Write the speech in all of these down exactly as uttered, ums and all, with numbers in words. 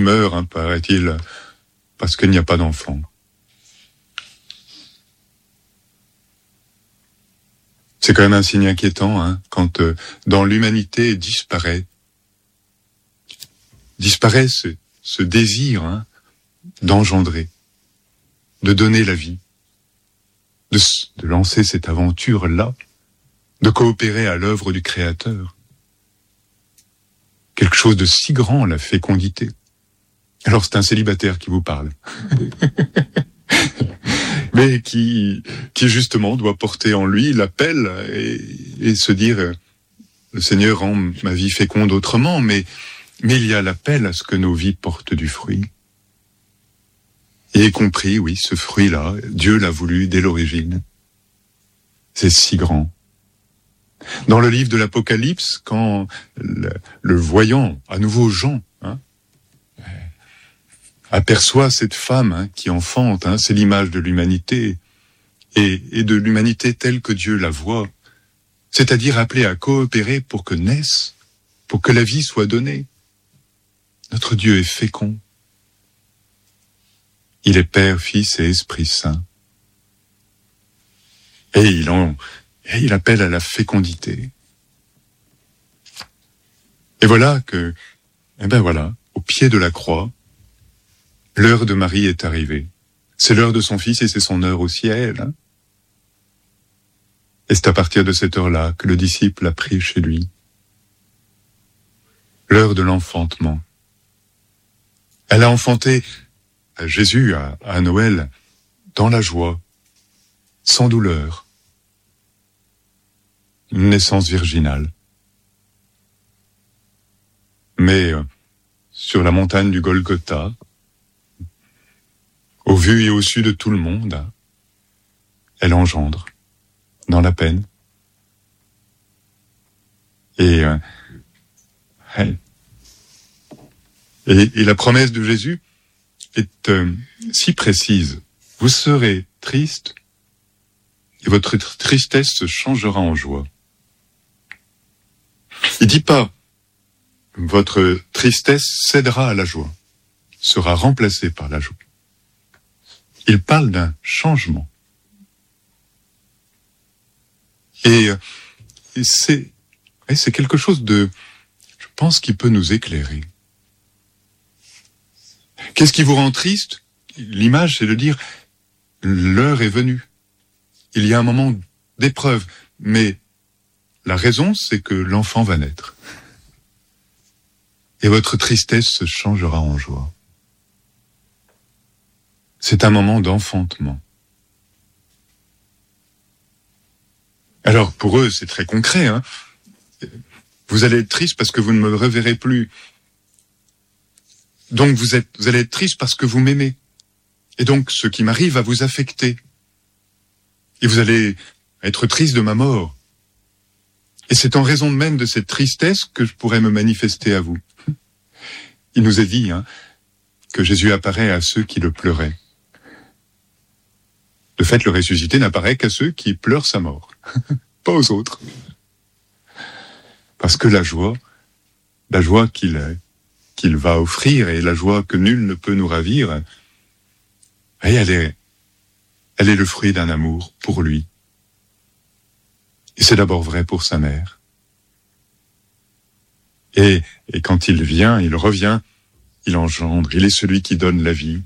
meurt, hein, paraît-il, parce qu'il n'y a pas d'enfant. C'est quand même un signe inquiétant, hein, quand euh, dans l'humanité disparaît, disparaît ce, ce désir, hein, d'engendrer, de donner la vie, de, de lancer cette aventure-là, de coopérer à l'œuvre du Créateur. Quelque chose de si grand, la fécondité. Alors c'est un célibataire qui vous parle. Mais qui, qui justement doit porter en lui l'appel et, et se dire, le Seigneur rend ma vie féconde autrement, mais, mais il y a l'appel à ce que nos vies portent du fruit. Et y compris, oui, ce fruit-là, Dieu l'a voulu dès l'origine. C'est si grand. Dans le livre de l'Apocalypse, quand le, le voyant, à nouveau Jean, hein, aperçoit cette femme, hein, qui enfante, hein, c'est l'image de l'humanité, et, et de l'humanité telle que Dieu la voit, c'est-à-dire appelée à coopérer pour que naisse, pour que la vie soit donnée. Notre Dieu est fécond. Il est Père, Fils et Esprit Saint. Et il, en, et il appelle à la fécondité. Et voilà que, eh ben voilà, au pied de la croix, l'heure de Marie est arrivée. C'est l'heure de son fils et c'est son heure aussi à elle. Hein. Et c'est à partir de cette heure-là que le disciple a pris chez lui. L'heure de l'enfantement. Elle a enfanté Jésus à, à Noël dans la joie, sans douleur. Une naissance virginale. Mais euh, sur la montagne du Golgotha, au vu et au su de tout le monde, elle engendre, dans la peine. Et, euh, elle, et, et la promesse de Jésus est euh, si précise. Vous serez triste et votre tristesse se changera en joie. Il dit pas, votre tristesse cédera à la joie, sera remplacée par la joie. Il parle d'un changement. Et, et c'est, et c'est quelque chose de, je pense, qui peut nous éclairer. Qu'est-ce qui vous rend triste? L'image, c'est de dire, l'heure est venue. Il y a un moment d'épreuve, mais la raison, c'est que l'enfant va naître. Et votre tristesse se changera en joie. C'est un moment d'enfantement. Alors, pour eux, c'est très concret, hein. Vous allez être triste parce que vous ne me reverrez plus. Donc, vous êtes, vous allez être triste parce que vous m'aimez. Et donc, ce qui m'arrive va vous affecter. Et vous allez être triste de ma mort. Et c'est en raison même de cette tristesse que je pourrais me manifester à vous. Il nous est dit, hein, que Jésus apparaît à ceux qui le pleuraient. De fait, le ressuscité n'apparaît qu'à ceux qui pleurent sa mort, pas aux autres. Parce que la joie, la joie qu'il qu'il va offrir et la joie que nul ne peut nous ravir, elle est, elle est le fruit d'un amour pour lui. Et c'est d'abord vrai pour sa mère. Et, et quand il vient, il revient, il engendre, il est celui qui donne la vie.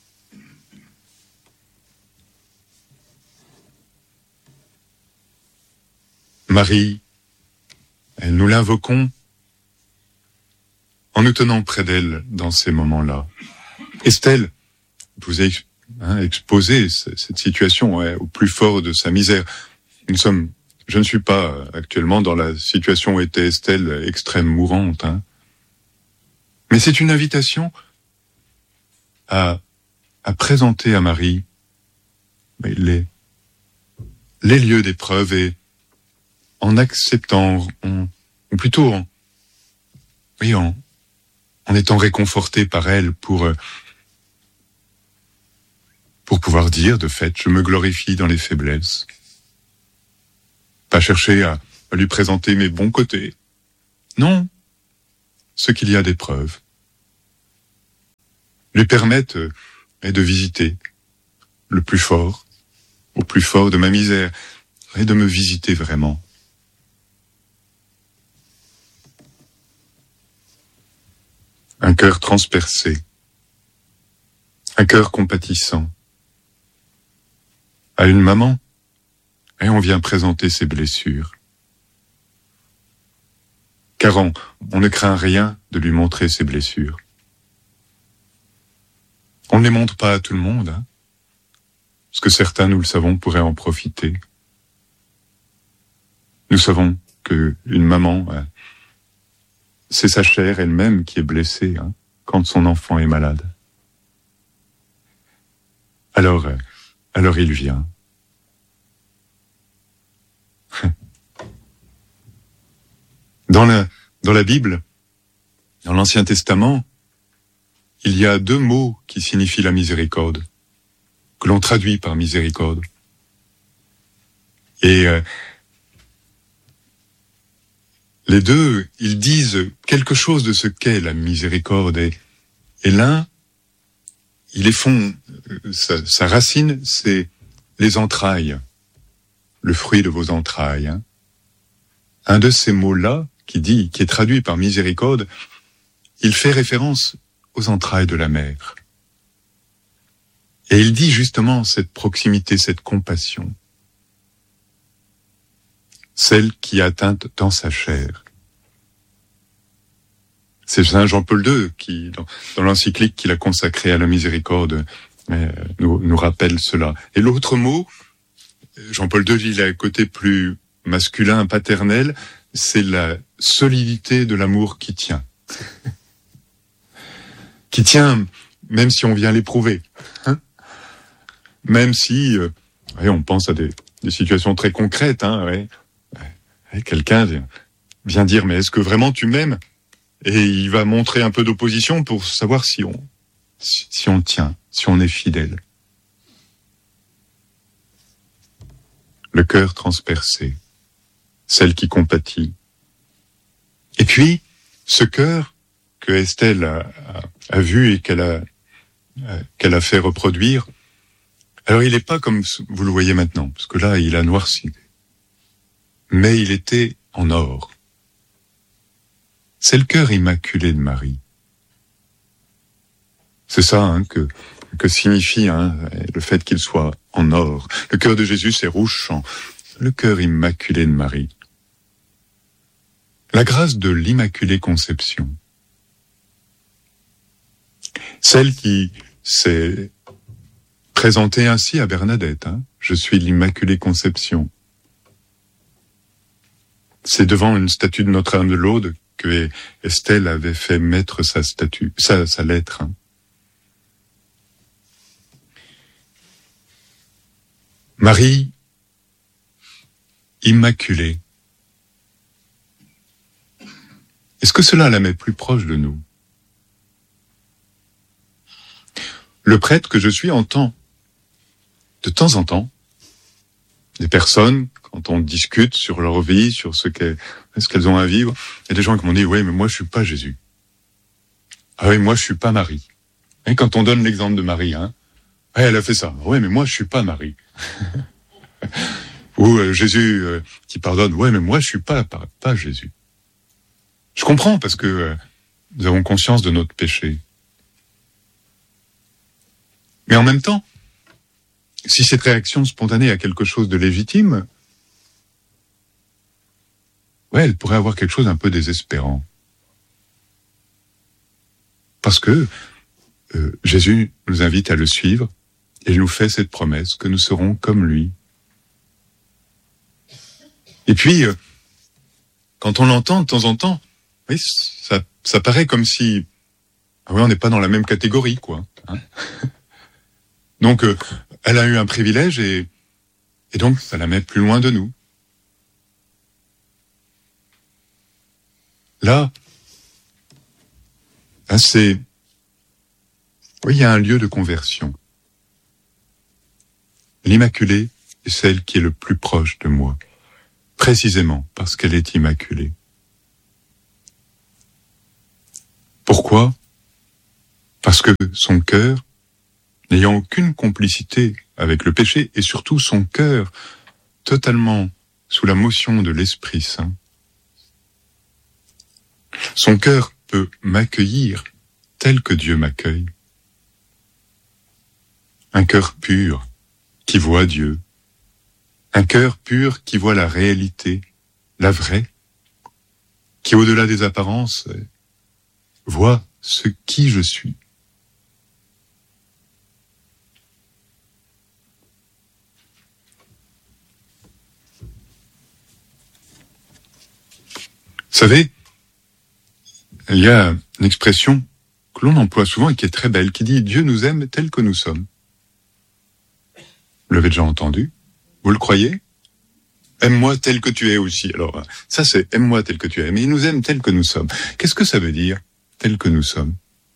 Marie, nous l'invoquons en nous tenant près d'elle dans ces moments-là. Estelle vous a hein, exposé cette situation ouais, au plus fort de sa misère. Nous sommes, je ne suis pas actuellement dans la situation où était Estelle, extrême mourante. Hein. Mais c'est une invitation à, à présenter à Marie les, les lieux d'épreuve et en acceptant, en, ou plutôt en, oui, en, en étant réconforté par elle pour, pour pouvoir dire, de fait, je me glorifie dans les faiblesses. Pas chercher à, à lui présenter mes bons côtés. Non, ce qu'il y a d'épreuve. lui permettent euh, de visiter le plus fort, au plus fort de ma misère, et de me visiter vraiment. Un cœur transpercé, un cœur compatissant. À une maman, et on vient présenter ses blessures. Car on, on ne craint rien de lui montrer ses blessures. On ne les montre pas à tout le monde, hein, parce que certains, nous le savons, pourraient en profiter. Nous savons qu'une maman, hein, c'est sa chair elle-même qui est blessée hein, quand son enfant est malade. Alors, euh, alors il vient. Dans la, dans la Bible, dans l'Ancien Testament, il y a deux mots qui signifient la miséricorde, que l'on traduit par miséricorde. Et euh, les deux, ils disent quelque chose de ce qu'est la miséricorde. Et, et l'un, il est fond, sa, sa racine, c'est les entrailles, le fruit de vos entrailles. Hein. Un de ces mots-là, qui dit, qui est traduit par miséricorde, il fait référence aux entrailles de la mère. Et il dit justement cette proximité, cette compassion, celle qui est atteinte dans sa chair. C'est Saint Jean-Paul deux qui, dans, dans l'encyclique qu'il a consacrée à la miséricorde, euh, nous, nous rappelle cela. Et l'autre mot, Jean-Paul deux, il a un côté plus masculin, paternel, c'est la solidité de l'amour qui tient. Qui tient même si on vient l'éprouver. Hein, même si, euh, ouais, on pense à des, des situations très concrètes. Hein, ouais. Ouais, quelqu'un vient dire, mais est-ce que vraiment tu m'aimes? Et il va montrer un peu d'opposition pour savoir si on, si, si on tient, si on est fidèle. Le cœur transpercé, celle qui compatit. Et puis, ce cœur que Estelle a, a, a vu et qu'elle a, qu'elle a fait reproduire, alors il n'est pas comme vous le voyez maintenant, parce que là, il a noirci. Mais il était en or. C'est le cœur immaculé de Marie. C'est ça hein, que, que signifie hein, le fait qu'il soit en or. Le cœur de Jésus, c'est rouge champ. Le cœur immaculé de Marie. La grâce de l'Immaculée Conception. Celle qui s'est présentée ainsi à Bernadette. Hein. Je suis l'Immaculée Conception. C'est devant une statue de Notre-Dame de l'Aude que Estelle avait fait mettre sa statue, sa, sa lettre. Hein. Marie, immaculée. Est-ce que cela la met plus proche de nous? Le prêtre que je suis entend, de temps en temps, des personnes, quand on discute sur leur vie, sur ce qu'elles, ce qu'elles ont à vivre, il y a des gens qui m'ont dit, oui, mais moi je suis pas Jésus. Ah oui, moi je suis pas Marie. Et quand on donne l'exemple de Marie, hein, ah, elle a fait ça. Oui, mais moi je suis pas Marie. Ou euh, Jésus euh, qui pardonne, ouais, mais moi je suis pas, pas, pas Jésus. Je comprends parce que euh, nous avons conscience de notre péché. Mais en même temps, si cette réaction spontanée a quelque chose de légitime, ouais, elle pourrait avoir quelque chose d'un peu désespérant. Parce que euh, Jésus nous invite à le suivre et il nous fait cette promesse que nous serons comme lui. Et puis, euh, quand on l'entend de temps en temps, oui, ça, ça paraît comme si, ah oui, on n'est pas dans la même catégorie, quoi. Hein. Donc, euh, elle a eu un privilège et, et donc ça la met plus loin de nous. Là, là c'est, oui, il y a un lieu de conversion. L'Immaculée est celle qui est le plus proche de moi, précisément parce qu'elle est immaculée. Pourquoi? Parce que son cœur, n'ayant aucune complicité avec le péché, et surtout son cœur totalement sous la motion de l'Esprit Saint, son cœur peut m'accueillir tel que Dieu m'accueille. Un cœur pur qui voit Dieu. Un cœur pur qui voit la réalité, la vraie, qui au-delà des apparences voit ce qui je suis. Vous savez, il y a une expression que l'on emploie souvent et qui est très belle, qui dit « Dieu nous aime tels que nous sommes ». Vous l'avez déjà entendu? Vous le croyez? Aime-moi tel que tu es aussi. Alors, ça c'est aime-moi tel que tu es. Mais il nous aime tel que nous sommes. Qu'est-ce que ça veut dire, tel que nous sommes?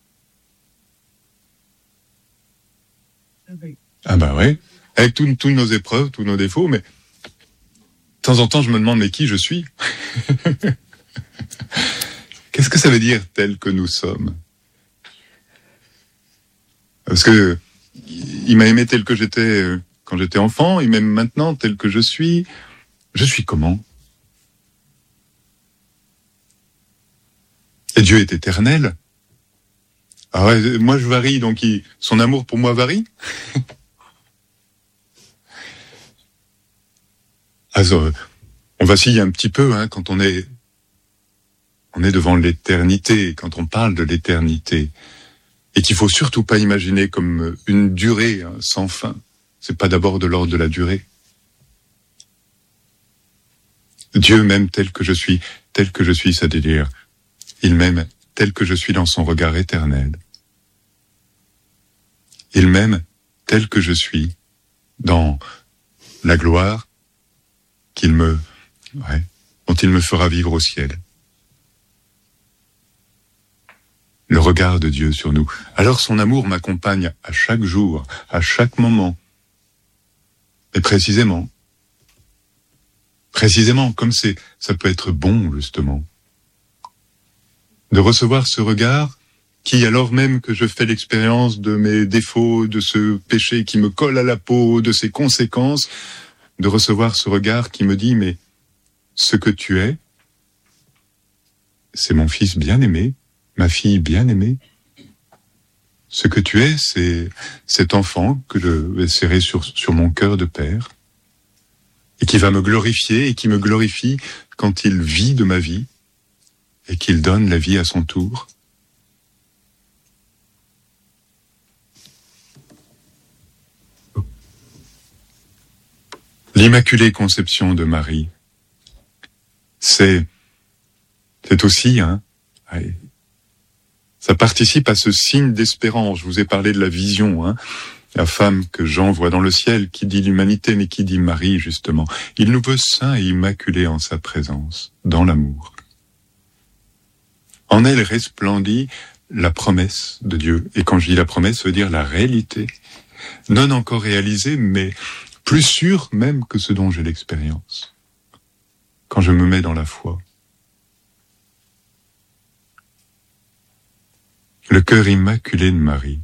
Ah bah oui, avec tous tous nos épreuves, tous nos défauts, mais de temps en temps je me demande mais qui je suis? Qu'est-ce que ça veut dire tel que nous sommes? Parce que il m'a aimé tel que j'étais quand j'étais enfant, il m'aime maintenant tel que je suis. Je suis comment? Et Dieu est éternel. Ah ouais, moi je varie, donc il, son amour pour moi varie. Alors, on vacille un petit peu hein, quand on est, on est devant l'éternité, quand on parle de l'éternité, et qu'il faut surtout pas imaginer comme une durée hein, sans fin. C'est pas d'abord de l'ordre de la durée. Dieu m'aime tel que je suis, tel que je suis, ça veut dire, il m'aime tel que je suis dans son regard éternel. Il m'aime tel que je suis dans la gloire qu'il me, ouais, dont il me fera vivre au ciel. Le regard de Dieu sur nous. Alors son amour m'accompagne à chaque jour, à chaque moment. Et précisément, précisément, comme c'est, ça peut être bon, justement, de recevoir ce regard qui, alors même que je fais l'expérience de mes défauts, de ce péché qui me colle à la peau, de ses conséquences, de recevoir ce regard qui me dit, mais ce que tu es, c'est mon fils bien-aimé, ma fille bien-aimée. Ce que tu es, c'est cet enfant que je vais serrer sur, sur mon cœur de père et qui va me glorifier et qui me glorifie quand il vit de ma vie et qu'il donne la vie à son tour. L'Immaculée Conception de Marie, c'est, c'est aussi, hein, allez, ça participe à ce signe d'espérance. Je vous ai parlé de la vision, hein, la femme que Jean voit dans le ciel, qui dit l'humanité, mais qui dit Marie, justement. Il nous veut saints et immaculés en sa présence, dans l'amour. En elle resplendit la promesse de Dieu. Et quand je dis la promesse, ça veut dire la réalité. Non encore réalisée, mais plus sûre même que ce dont j'ai l'expérience. Quand je me mets dans la foi. Le cœur immaculé de Marie.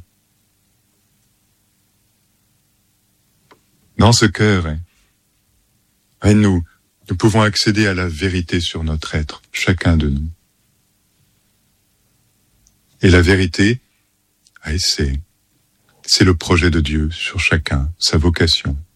Dans ce cœur, hein, nous, nous pouvons accéder à la vérité sur notre être, chacun de nous. Et la vérité, c'est, c'est le projet de Dieu sur chacun, sa vocation.